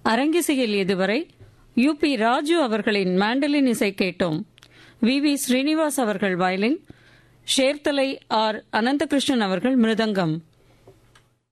அரங்கிசையில் இதுவரை யுபி ராஜு அவர்களின் மாண்டலின் இசை கேட்டோம். வி ஸ்ரீனிவாஸ் அவர்கள் வயலின், ஷேர்தலை ஆர் அனந்தகிருஷ்ணன் அவர்கள் மிருதங்கம்.